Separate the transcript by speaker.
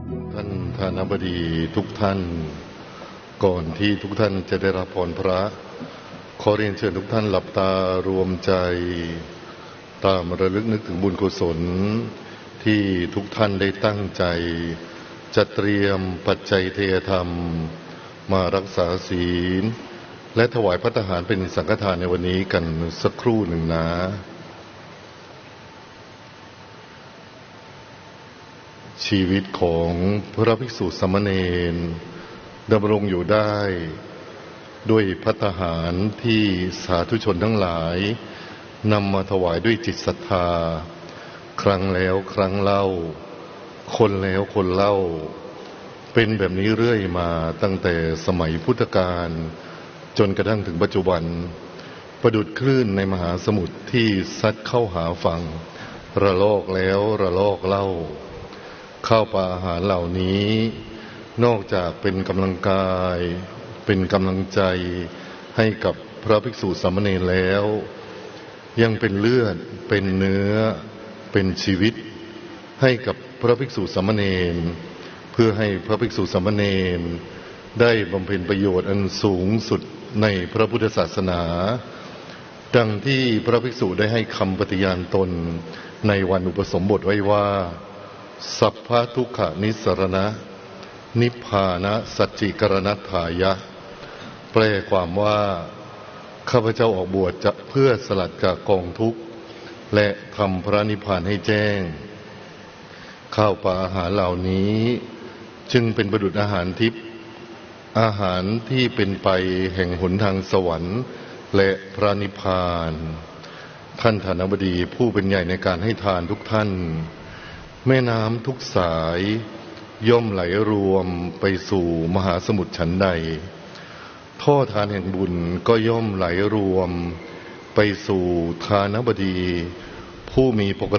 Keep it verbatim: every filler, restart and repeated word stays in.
Speaker 1: ท่านธนบดีทุกท่านก่อนที่ทุกท่านจะได้รับพรพระขอเรียนเชิญทุกท่านหลับตารวมใจตามระลึกนึกถึงบุญกุศลที่ทุกท่านได้ตั้งใจจะเตรียมปัจจัยเทธรรมมารักษาศีลและถวายภัตตาหารเป็นสังฆทานในวันนี้กันสักครู่หนึ่งนะชีวิตของพระภิกษุสามเณรดำรงอยู่ได้ด้วยภัตตาหารที่สาธุชนทั้งหลายนำมาถวายด้วยจิตศรัทธาครั้งแล้วครั้งเล่าคนแล้วคนเล่าเป็นแบบนี้เรื่อยมาตั้งแต่สมัยพุทธกาลจนกระทั่งถึงปัจจุบันประดุจคลื่นในมหาสมุทรที่ซัดเข้าหาฝั่งระลอกแล้วระลอกเล่าข้าวปลาอาหารเหล่านี้นอกจากเป็นกำลังกายเป็นกำลังใจให้กับพระภิกษุสามเณรแล้วยังเป็นเลือดเป็นเนื้อเป็นชีวิตให้กับพระภิกษุสามเณรเพื่อให้พระภิกษุสามเณรได้บำเพ็ญประโยชน์อันสูงสุดในพระพุทธศาสนาดังที่พระภิกษุได้ให้คำปฏิญาณตนในวันอุปสมบทไว้ว่าสัพพะทุกขานิสสรณะนิพพานะสัจจิกรณัฏฐายะแปลความว่าข้าพเจ้าออกบวชจะเพื่อสลัดจากกองทุกข์และทำพระนิพพานให้แจ้งข้าวปลาอาหารเหล่านี้จึงเป็นประดุจอาหารทิพย์อาหารที่เป็นไปแห่งหนทางสวรรค์และพระนิพพานท่านธนบดีผู้เป็นใหญ่ในการให้ทานทุกท่านแม่น้ำทุกสายย่อมไหลรวมไปสู่มหาสมุทรฉันใดท่อทานแห่งบุญก็ย่อมไหลรวมไปสู่ทานบดีผู้มีปก